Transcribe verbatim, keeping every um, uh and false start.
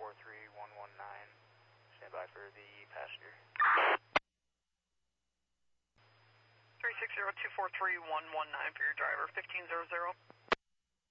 four three one one nine. Stand by for the passenger. three six zero two four three one one nine for your driver, fifteen zero zero.